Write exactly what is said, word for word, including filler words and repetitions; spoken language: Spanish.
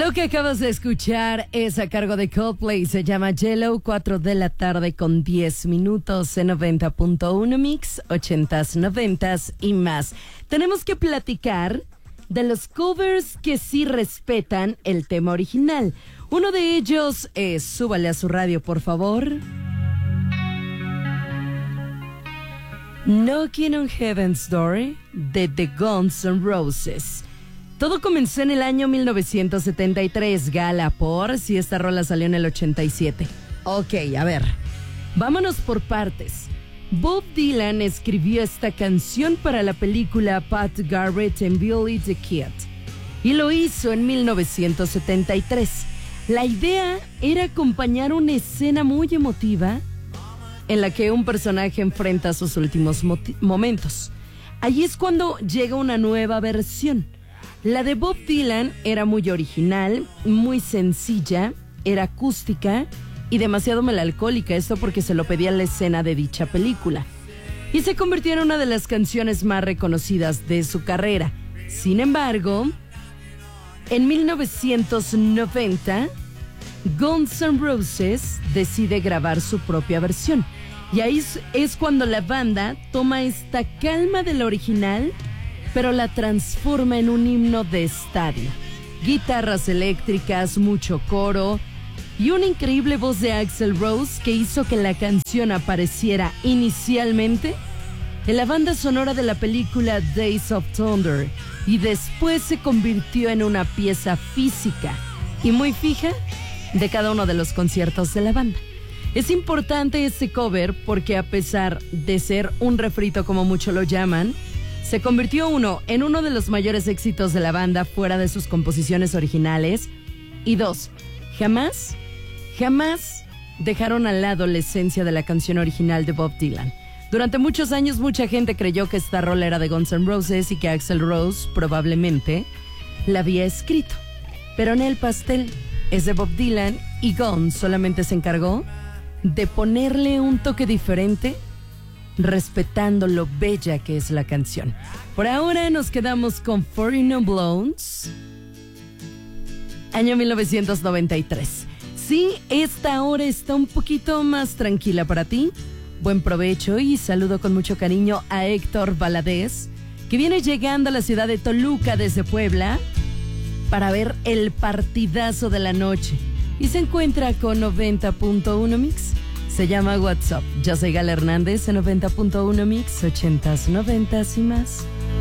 Lo que acabas de escuchar es a cargo de Coldplay, se llama Yellow, cuatro de la tarde con diez minutos en noventa punto uno Mix, ochentas, noventas y más. Tenemos que platicar de los covers que sí respetan el tema original. Uno de ellos es, súbale a su radio por favor, Knocking on Heaven's Door de The Guns N' Roses. Todo comenzó en el año mil novecientos setenta y tres, Gala, por si esta rola salió en el ochenta y siete. Ok, a ver, vámonos por partes. Bob Dylan escribió esta canción para la película Pat Garrett and Billy the Kid y lo hizo en mil novecientos setenta y tres. La idea era acompañar una escena muy emotiva en la que un personaje enfrenta sus últimos momentos. Allí es cuando llega una nueva versión. La de Bob Dylan era muy original, muy sencilla, era acústica y demasiado melancólica, esto porque se lo pedía la escena de dicha película. Y se convirtió en una de las canciones más reconocidas de su carrera. Sin embargo, en mil novecientos noventa, Guns N' Roses decide grabar su propia versión. Y ahí es cuando la banda toma esta calma del original, pero la transforma en un himno de estadio. Guitarras eléctricas, mucho coro y una increíble voz de Axl Rose que hizo que la canción apareciera inicialmente en la banda sonora de la película Days of Thunder y después se convirtió en una pieza física y muy fija de cada uno de los conciertos de la banda. Es importante este cover porque a pesar de ser un refrito como muchos lo llaman, se convirtió uno en uno de los mayores éxitos de la banda fuera de sus composiciones originales y dos, jamás, jamás dejaron al lado la esencia de la canción original de Bob Dylan. Durante muchos años mucha gente creyó que esta rola era de Guns N' Roses y que Axl Rose probablemente la había escrito, pero en el pastel es de Bob Dylan y Guns solamente se encargó de ponerle un toque diferente, respetando lo bella que es la canción. Por ahora nos quedamos con Foreign Blondes, año mil novecientos noventa y tres. Sí, esta hora está un poquito más tranquila para ti. Buen provecho y saludo con mucho cariño a Héctor Valadez, que viene llegando a la ciudad de Toluca desde Puebla para ver el partidazo de la noche y se encuentra con noventa punto uno Mix. Se llama WhatsApp. Yo soy Gala Hernández en noventa punto uno Mix, ochentas, noventas y más.